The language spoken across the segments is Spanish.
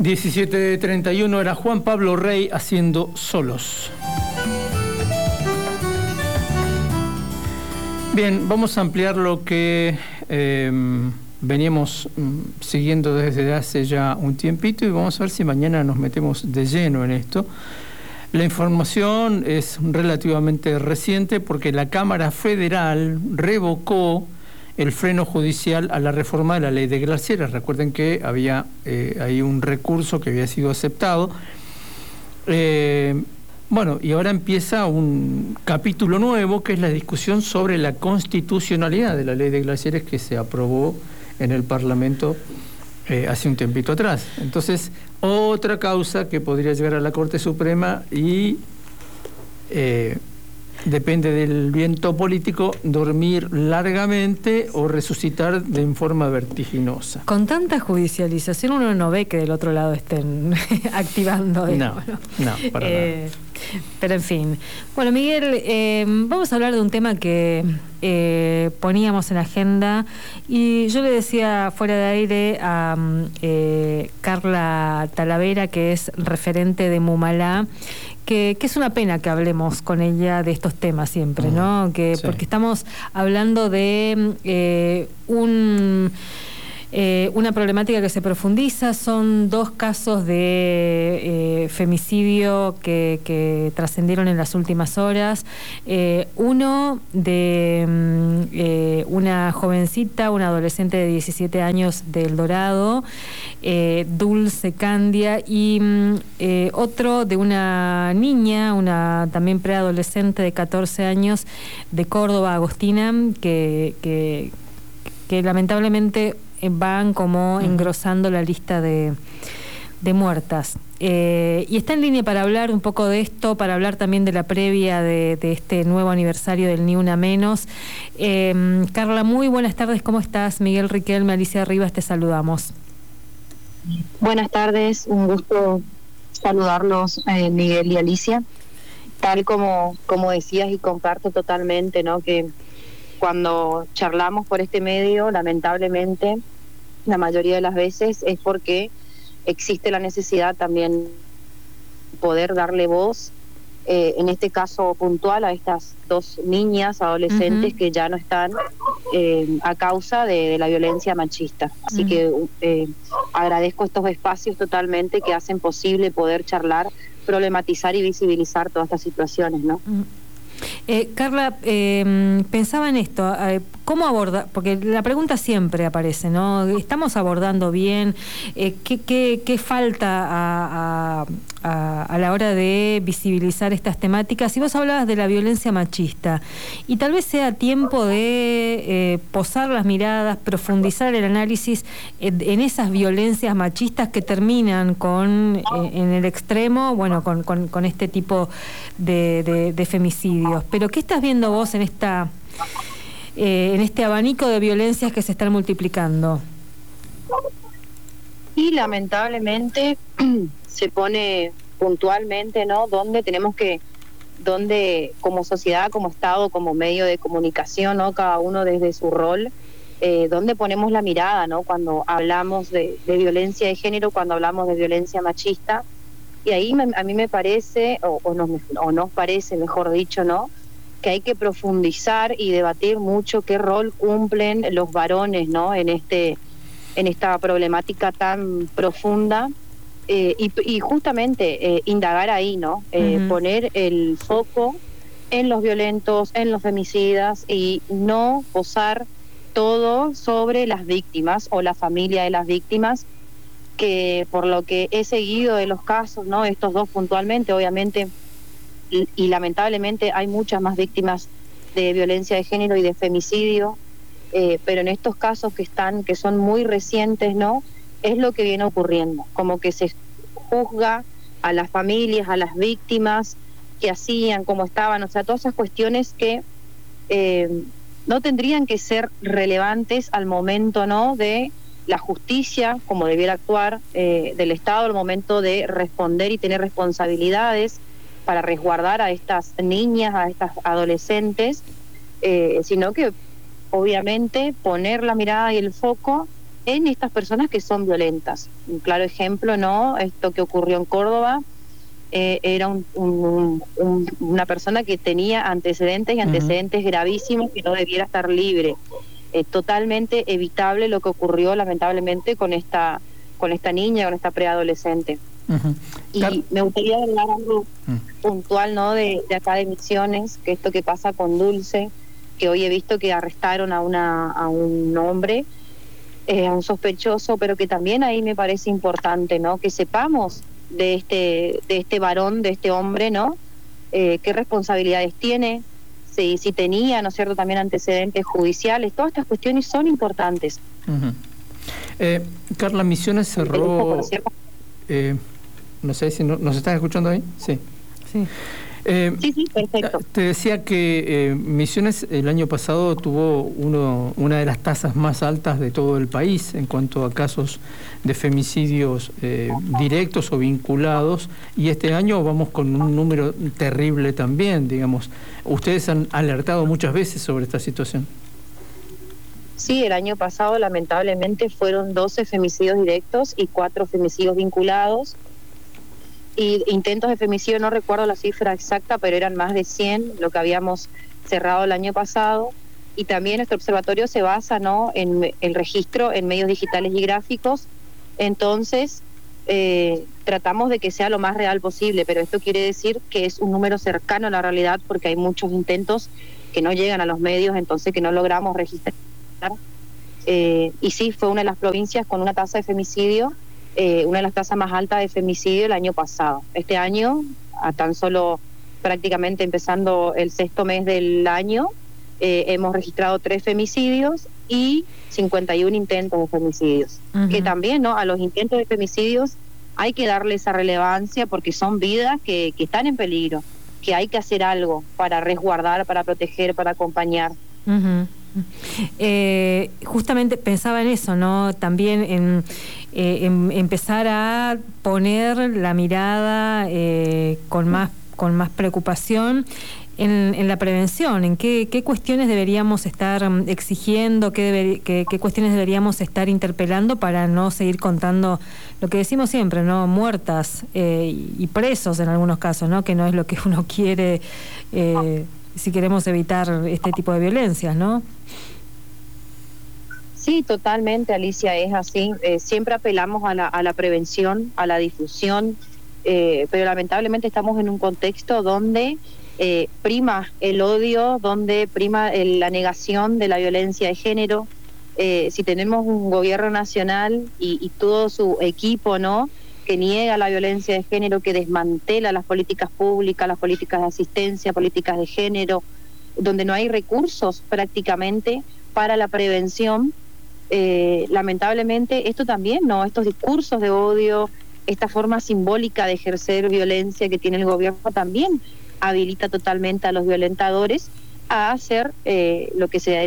17:31 era Juan Pablo Rey haciendo Solos. Bien, vamos a ampliar lo que veníamos siguiendo desde hace ya un tiempito y vamos a ver si mañana nos metemos de lleno en esto. La información es relativamente reciente porque la Cámara Federal revocó el freno judicial a la reforma de la ley de glaciares. Recuerden que había ahí un recurso que había sido aceptado. Bueno, y ahora empieza un capítulo nuevo que es la discusión sobre la constitucionalidad de la ley de glaciares que se aprobó en el Parlamento hace un tiempito atrás. Entonces, otra causa que podría llegar a la Corte Suprema y depende del viento político, dormir largamente o resucitar en forma vertiginosa. Con tanta judicialización uno no ve que del otro lado estén activando. No, para nada. Pero en fin. Bueno, Miguel, vamos a hablar de un tema que poníamos en la agenda y yo le decía fuera de aire a Carla Talavera, que es referente de Mumalá, que es una pena que hablemos con ella de estos temas siempre, ¿no? Sí. Porque estamos hablando de una problemática que se profundiza. Son 2 casos de femicidio que trascendieron en las últimas horas. Uno de una jovencita, una adolescente de 17 años de El Dorado, Dulce Candia, y otro de una niña, una también preadolescente de 14 años de Córdoba, Agostina, que lamentablemente van como engrosando la lista de muertas. Y está en línea para hablar un poco de esto, para hablar también de la previa de este nuevo aniversario del Ni Una Menos. Carla, muy buenas tardes, ¿cómo estás? Miguel Riquelme, Alicia Rivas, te saludamos. Buenas tardes, un gusto saludarlos, Miguel y Alicia. Tal como decías y comparto totalmente, ¿no? Que cuando charlamos por este medio, lamentablemente, la mayoría de las veces es porque existe la necesidad también poder darle voz, en este caso puntual, a estas 2 niñas adolescentes que ya no están a causa de la violencia machista. Así que agradezco estos espacios totalmente que hacen posible poder charlar, problematizar y visibilizar todas estas situaciones, ¿no? Carla, pensaba en esto, ¿cómo abordar? Porque la pregunta siempre aparece, ¿no? ¿Estamos abordando bien? ¿Qué falta a la hora de visibilizar estas temáticas? Y vos hablabas de la violencia machista, y tal vez sea tiempo de posar las miradas, profundizar el análisis en esas violencias machistas que terminan con, en el extremo, bueno, con este tipo de femicidios. Pero ¿qué estás viendo vos en este abanico de violencias que se están multiplicando? Y lamentablemente se pone puntualmente, ¿no? Donde como sociedad, como Estado, como medio de comunicación, ¿no? Cada uno desde su rol, donde ponemos la mirada, ¿no? Cuando hablamos de violencia de género, cuando hablamos de violencia machista. Y ahí a mí me parece, o nos parece, mejor dicho, ¿no? Que hay que profundizar y debatir mucho qué rol cumplen los varones, ¿no? En esta problemática tan profunda, y justamente indagar ahí, ¿no? Poner el foco en los violentos, en los femicidas, y no posar todo sobre las víctimas o la familia de las víctimas, que por lo que he seguido de los casos, ¿no? Estos 2 puntualmente, obviamente, y lamentablemente hay muchas más víctimas de violencia de género y de femicidio, pero en estos casos que son muy recientes, ¿no? Es lo que viene ocurriendo, como que se juzga a las familias, a las víctimas, qué hacían, cómo estaban, o sea, todas esas cuestiones que no tendrían que ser relevantes al momento, ¿no? De la justicia, como debiera actuar, del Estado al momento de responder y tener responsabilidades para resguardar a estas niñas, a estas adolescentes, sino que obviamente poner la mirada y el foco en estas personas que son violentas. Un claro ejemplo, ¿no? Esto que ocurrió en Córdoba, era una persona que tenía antecedentes y antecedentes gravísimos, que no debiera estar libre. Totalmente evitable lo que ocurrió lamentablemente con esta niña, con esta preadolescente. Y me gustaría hablar algo puntual, ¿no? de acá de Misiones, que esto que pasa con Dulce, que hoy he visto que arrestaron a un hombre, a un sospechoso, pero que también ahí me parece importante, ¿no? Que sepamos de este varón, de este hombre, ¿no? Qué responsabilidades tiene, si tenía, ¿no es cierto?, también antecedentes judiciales. Todas estas cuestiones son importantes. Carla, Misiones cerró... no sé si nos están escuchando ahí. Sí. Sí. Sí, perfecto. Te decía que Misiones el año pasado tuvo una de las tasas más altas de todo el país en cuanto a casos de femicidios directos o vinculados, y este año vamos con un número terrible también, digamos. Ustedes han alertado muchas veces sobre esta situación. Sí, el año pasado lamentablemente fueron 12 femicidios directos y 4 femicidios vinculados. Y intentos de femicidio, no recuerdo la cifra exacta, pero eran más de 100 lo que habíamos cerrado el año pasado. Y también nuestro observatorio se basa, ¿no?, en el registro en medios digitales y gráficos. Entonces, tratamos de que sea lo más real posible, pero esto quiere decir que es un número cercano a la realidad, porque hay muchos intentos que no llegan a los medios, entonces que no logramos registrar. Y sí, fue una de las provincias con una tasa de femicidio, una de las tasas más altas de femicidio el año pasado. Este año, a tan solo prácticamente empezando el 6º mes del año, hemos registrado 3 femicidios y 51 intentos de femicidios. Que también, ¿no?, a los intentos de femicidios hay que darle esa relevancia, porque son vidas que están en peligro, que hay que hacer algo para resguardar, para proteger, para acompañar. Justamente pensaba en eso, ¿no? También en empezar a poner la mirada con más preocupación en la prevención, en qué cuestiones deberíamos estar exigiendo, qué cuestiones deberíamos estar interpelando para no seguir contando lo que decimos siempre, ¿no? Muertas y presos en algunos casos, ¿no? Que no es lo que uno quiere si queremos evitar este tipo de violencias, ¿no? Sí, totalmente, Alicia, es así. Siempre apelamos a la prevención, a la difusión, pero lamentablemente estamos en un contexto donde prima el odio, donde prima la negación de la violencia de género. Si tenemos un gobierno nacional y todo su equipo, ¿no?, que niega la violencia de género, que desmantela las políticas públicas, las políticas de asistencia, políticas de género, donde no hay recursos prácticamente para la prevención, lamentablemente esto también, ¿no?, estos discursos de odio, esta forma simbólica de ejercer violencia que tiene el gobierno también habilita totalmente a los violentadores a hacer lo que sea.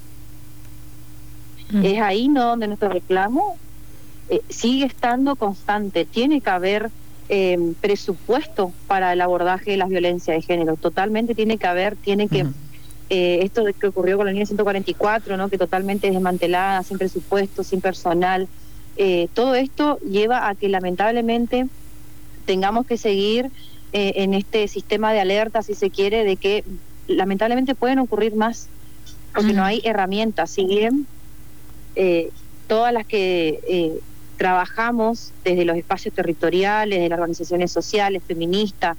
Es ahí, ¿no?, donde nuestro reclamo sigue estando constante. Tiene que haber presupuesto para el abordaje de las violencias de género, totalmente tiene que esto que ocurrió con la línea 144, ¿no?, que totalmente desmantelada, sin presupuesto, sin personal, todo esto lleva a que lamentablemente tengamos que seguir en este sistema de alerta, si se quiere, de que lamentablemente pueden ocurrir más, porque no hay herramientas. Si bien todas las que trabajamos desde los espacios territoriales, de las organizaciones sociales, feministas,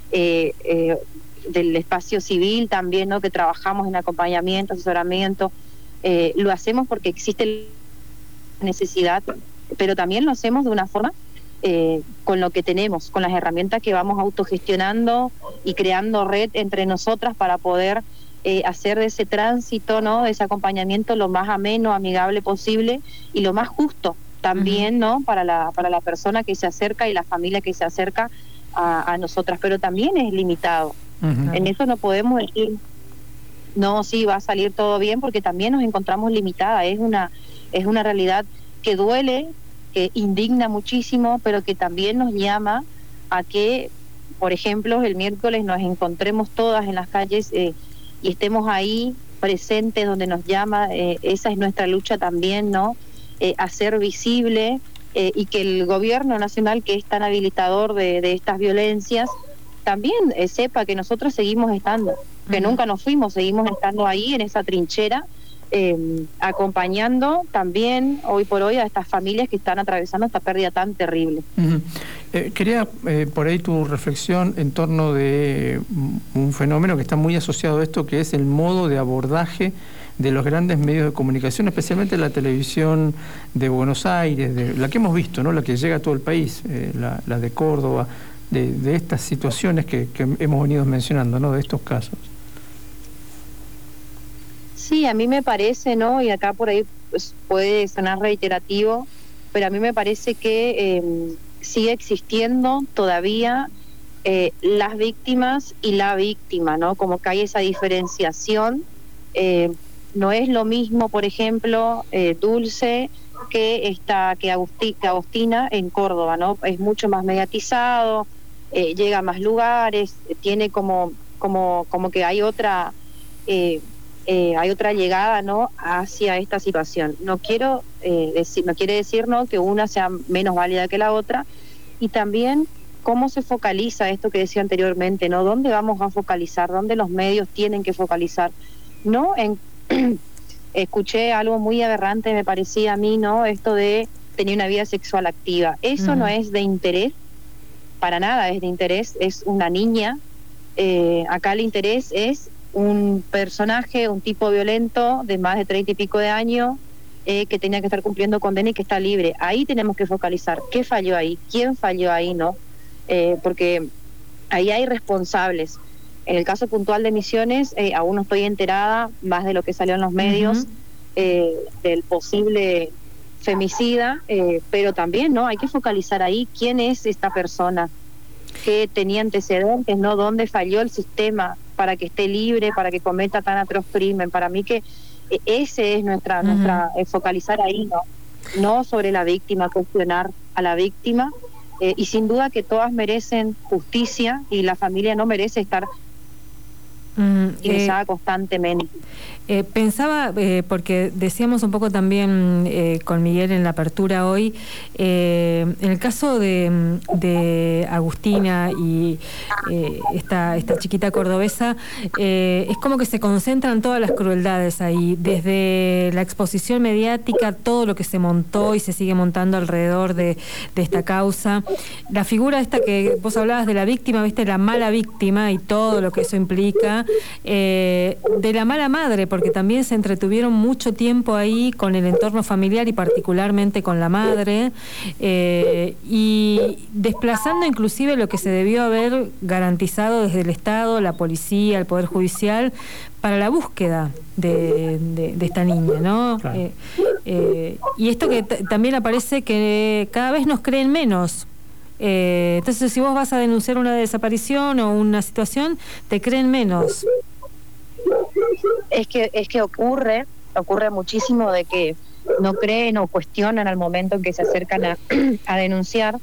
del espacio civil también, ¿no?, que trabajamos en acompañamiento, asesoramiento, lo hacemos porque existe necesidad, pero también lo hacemos de una forma con lo que tenemos, con las herramientas que vamos autogestionando y creando red entre nosotras para poder hacer de ese tránsito, ¿no?, de ese acompañamiento lo más ameno, amigable posible y lo más justo también, ¿no?, para la persona que se acerca y la familia que se acerca a nosotras, pero también es limitado. En eso no podemos decir, no, sí, va a salir todo bien, porque también nos encontramos limitada. Es una realidad que duele, que indigna muchísimo, pero que también nos llama a que, por ejemplo, el miércoles nos encontremos todas en las calles y estemos ahí presentes donde nos llama. Esa es nuestra lucha también, ¿no? hacer visible y que el gobierno nacional, que es tan habilitador de estas violencias, también sepa que nosotros seguimos estando, que nunca nos fuimos, seguimos estando ahí en esa trinchera, acompañando también hoy por hoy a estas familias que están atravesando esta pérdida tan terrible. Quería por ahí tu reflexión en torno de un fenómeno que está muy asociado a esto, que es el modo de abordaje de los grandes medios de comunicación, especialmente la televisión de Buenos Aires, de la que hemos visto, ¿no? La que llega a todo el país, la de Córdoba, de estas situaciones que hemos venido mencionando, ¿no? De estos casos. Sí, a mí me parece, ¿no? Y acá por ahí pues, puede sonar reiterativo, pero a mí me parece que sigue existiendo todavía las víctimas y la víctima, ¿no? Como que hay esa diferenciación. No es lo mismo, por ejemplo, Dulce que Agostina en Córdoba, ¿no? Es mucho más mediatizado, llega a más lugares, tiene como que hay otra llegada, ¿no? Hacia esta situación. No quiere decir, ¿no? Que una sea menos válida que la otra, y también cómo se focaliza esto que decía anteriormente, ¿no? ¿Dónde vamos a focalizar? ¿Dónde los medios tienen que focalizar? No escuché algo muy aberrante, me parecía a mí, ¿no? Esto de tener una vida sexual activa. Eso no es de interés, para nada es de interés, es una niña. Acá el interés es un personaje, un tipo violento de más de 30 y pico de años, que tenía que estar cumpliendo condena y que está libre. Ahí tenemos que focalizar. ¿Qué falló ahí? ¿Quién falló ahí? ¿No? Porque ahí hay responsables. En el caso puntual de Misiones, aún no estoy enterada más de lo que salió en los medios del posible femicida, pero también, ¿no? Hay que focalizar ahí quién es esta persona, que tenía antecedentes, ¿no? ¿Dónde falló el sistema para que esté libre, para que cometa tan atroz crimen? Para mí que ese es nuestra focalizar ahí, no sobre la víctima, cuestionar a la víctima, y sin duda que todas merecen justicia y la familia no merece estar ingresada constantemente. Pensaba, porque decíamos un poco también con Miguel en la apertura hoy, en el caso de Agustina y esta chiquita cordobesa, es como que se concentran todas las crueldades ahí, desde la exposición mediática, todo lo que se montó y se sigue montando alrededor de esta causa, la figura esta que vos hablabas de la víctima, viste, la mala víctima y todo lo que eso implica, de la mala madre, porque también se entretuvieron mucho tiempo ahí con el entorno familiar y particularmente con la madre, y desplazando inclusive lo que se debió haber garantizado desde el Estado, la policía, el Poder Judicial, para la búsqueda de esta niña, ¿no? Claro. Y esto que también aparece que cada vez nos creen menos. Entonces, si vos vas a denunciar una desaparición o una situación, te creen menos. Es que ocurre muchísimo de que no creen o cuestionan al momento en que se acercan a denunciar.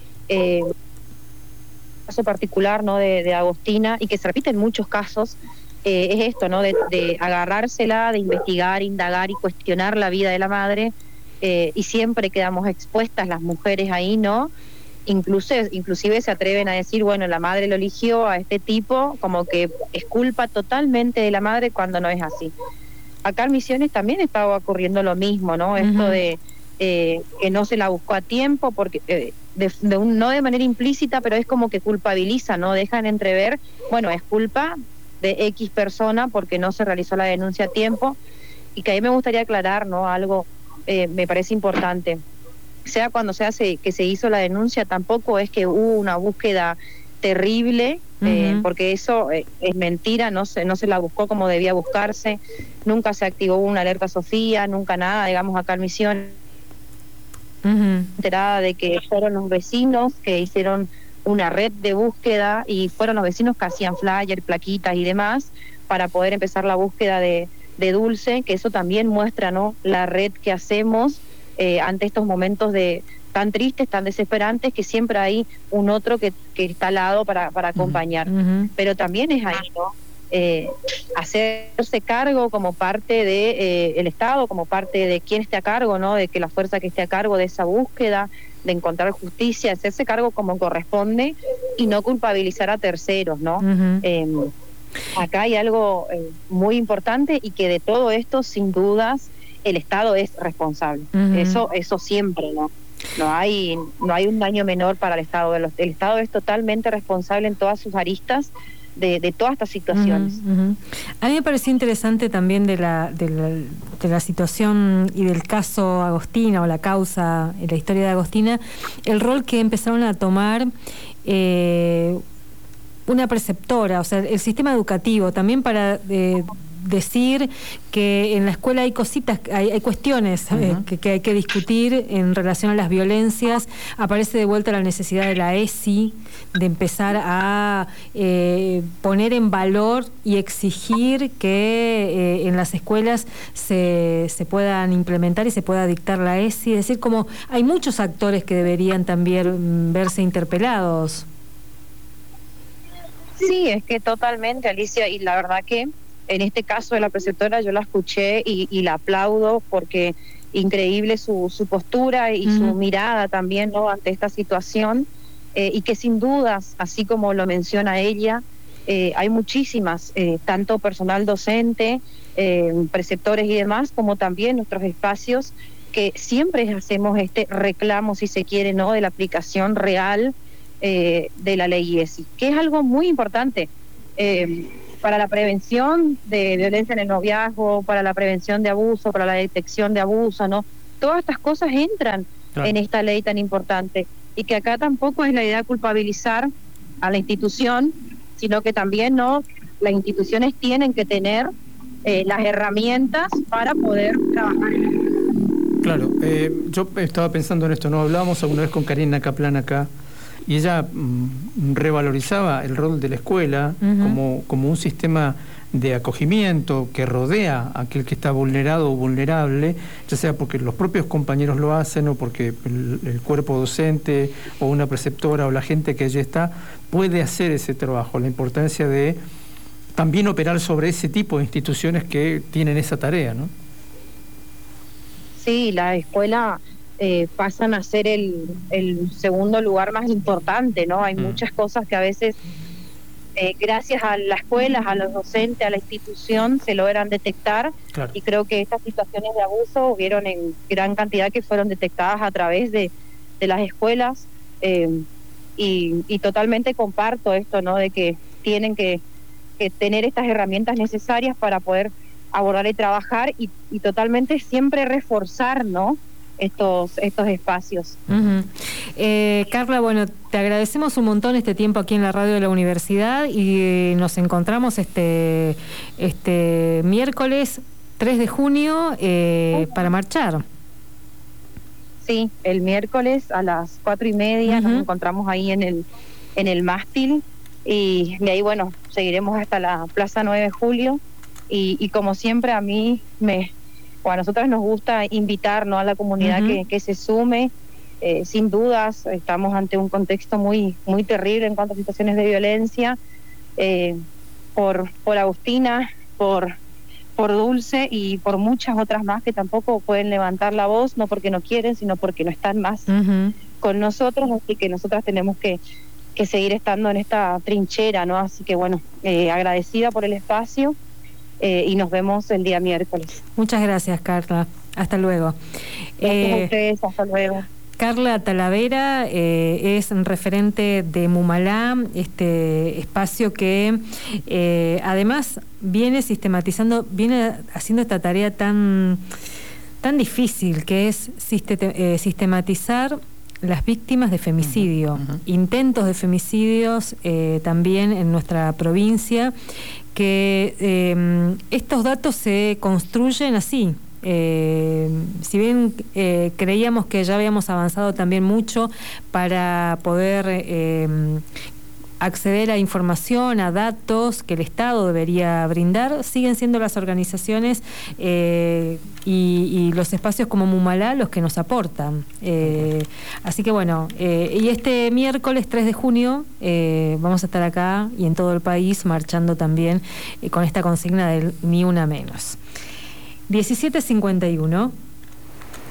Caso particular, ¿no? de Agostina, y que se repite en muchos casos, es esto, ¿no? de agarrársela, de investigar, indagar y cuestionar la vida de la madre, y siempre quedamos expuestas las mujeres ahí, ¿no? Inclusive se atreven a decir, bueno, la madre lo eligió a este tipo, como que es culpa totalmente de la madre, cuando no es así. Acá en Misiones también estaba ocurriendo lo mismo, ¿no? Esto de que no se la buscó a tiempo, porque no de manera implícita, pero es como que culpabiliza, ¿no? Dejan entrever, bueno, es culpa de X persona porque no se realizó la denuncia a tiempo, y que ahí me gustaría aclarar, ¿no? Algo me parece importante. Sea cuando que se hizo la denuncia, tampoco es que hubo una búsqueda terrible, porque eso es mentira, no se la buscó como debía buscarse, nunca se activó una alerta Sofía, nunca nada, digamos, acá en Misiones, enterada de que fueron los vecinos que hicieron una red de búsqueda, y fueron los vecinos que hacían flyers, plaquitas y demás, para poder empezar la búsqueda de Dulce, que eso también muestra, ¿no? La red que hacemos ante estos momentos tan tristes, tan desesperantes, que siempre hay un otro que está al lado para acompañar. Pero también es ahí, ¿no? hacerse cargo como parte de el Estado, como parte de quien esté a cargo, ¿no? De que la fuerza que esté a cargo de esa búsqueda, de encontrar justicia, hacerse cargo como corresponde y no culpabilizar a terceros, ¿no? Acá hay algo muy importante, y que de todo esto, sin dudas, el Estado es responsable. Eso siempre, ¿no? No hay un daño menor para el Estado. El Estado es totalmente responsable en todas sus aristas de todas estas situaciones. A mí me pareció interesante también de la situación y del caso Agostina, o la causa, la historia de Agostina, el rol que empezaron a tomar una preceptora, o sea, el sistema educativo, también para decir que en la escuela hay cositas, hay cuestiones que hay que discutir en relación a las violencias. Aparece de vuelta la necesidad de la ESI, de empezar a poner en valor y exigir que en las escuelas se puedan implementar y se pueda dictar la ESI. Es decir, como hay muchos actores que deberían también verse interpelados. Sí, es que totalmente, Alicia, y la verdad que en este caso de la preceptora yo la escuché y la aplaudo, porque increíble su postura y su mirada también, ¿no?, ante esta situación, y que sin dudas, así como lo menciona ella, hay muchísimas, tanto personal docente, preceptores y demás, como también nuestros espacios, que siempre hacemos este reclamo, si se quiere, ¿no?, de la aplicación real de la ley ESI, que es algo muy importante para la prevención de violencia en el noviazgo, para la prevención de abuso, para la detección de abuso, ¿no? Todas estas cosas entran en esta ley tan importante, y que acá tampoco es la idea culpabilizar a la institución, sino que también, ¿no?, las instituciones tienen que tener las herramientas para poder trabajar en esto. Claro, yo estaba pensando en esto, ¿no? Hablábamos alguna vez con Karina Kaplan acá, y ella revalorizaba el rol de la escuela como un sistema de acogimiento que rodea a aquel que está vulnerado o vulnerable, ya sea porque los propios compañeros lo hacen, o porque el cuerpo docente o una preceptora o la gente que allí está puede hacer ese trabajo. La importancia de también operar sobre ese tipo de instituciones que tienen esa tarea, ¿no? Sí, la escuela pasan a ser el segundo lugar más importante, ¿no? Hay muchas cosas que a veces, gracias a las escuelas, a los docentes, a la institución, se logran detectar. Claro. Y creo que estas situaciones de abuso hubieron en gran cantidad que fueron detectadas a través de las escuelas, y totalmente comparto esto, ¿no?, de que tienen que tener estas herramientas necesarias para poder abordar y trabajar, y totalmente siempre reforzar, ¿no?, estos espacios. Carla, bueno, te agradecemos un montón este tiempo aquí en la radio de la universidad, y nos encontramos este miércoles 3 de junio para marchar. Sí, el miércoles a las 4:30 nos encontramos ahí en el mástil, y de ahí, bueno, seguiremos hasta la Plaza 9 de Julio, y como siempre a nosotras nos gusta invitar, ¿no?, a la comunidad que se sume. Sin dudas estamos ante un contexto muy, muy terrible en cuanto a situaciones de violencia, por Agustina, por Dulce y por muchas otras más que tampoco pueden levantar la voz, no porque no quieren, sino porque no están más con nosotros, así que nosotras tenemos que seguir estando en esta trinchera, ¿no? Así que bueno, agradecida por el espacio, y nos vemos el día miércoles. Muchas gracias, Carla. Hasta luego. Gracias a ustedes, hasta luego. Carla Talavera es referente de Mumalá, este espacio que además viene haciendo esta tarea tan difícil, que es sistematizar las víctimas de femicidio, intentos de femicidios también en nuestra provincia, que estos datos se construyen así. Si bien creíamos que ya habíamos avanzado también mucho para poder acceder a información, a datos que el Estado debería brindar, siguen siendo las organizaciones y los espacios como Mumalá los que nos aportan. Así que bueno, y este miércoles 3 de junio vamos a estar acá y en todo el país marchando también con esta consigna del Ni Una Menos. 17:51.